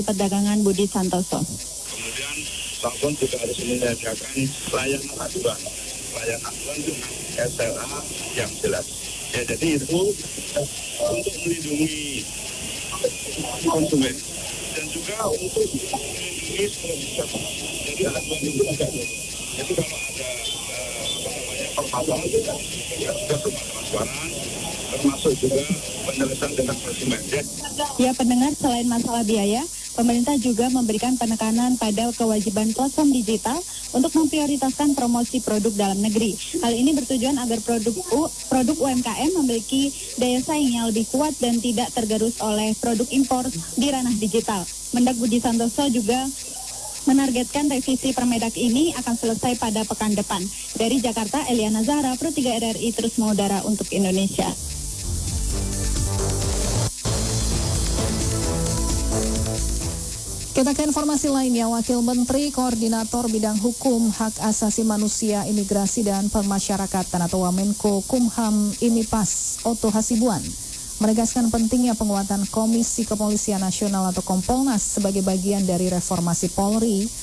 Perdagangan Budi Santoso. Kemudian Pelabuhan juga harus menyediakan layanan aduan dengan SLA yang jelas. Ya, jadi itu untuk melindungi konsumen dan juga untuk melindungi seluruh. Jadi aduan itu agak jadi kalau ada permasalahan juga semua transparan, termasuk juga penyelesaian dengan konsumen. Ya, pendengar, selain masalah biaya, pemerintah juga memberikan penekanan pada kewajiban platform digital untuk memprioritaskan promosi produk dalam negeri. Hal ini bertujuan agar produk UMKM memiliki daya saing yang lebih kuat dan tidak tergerus oleh produk impor di ranah digital. Mendak Budi Santoso juga menargetkan revisi Permedak ini akan selesai pada pekan depan. Dari Jakarta, Eliana Zahra, Pro 3 RRI terus mengudara untuk Indonesia. Kita ke informasi lainnya. Wakil Menteri Koordinator Bidang Hukum, Hak Asasi Manusia, Imigrasi dan Pemasyarakatan atau Wamenko Kumham IMIPAS, Otto Hasibuan, menegaskan pentingnya penguatan Komisi Kepolisian Nasional atau Kompolnas sebagai bagian dari reformasi Polri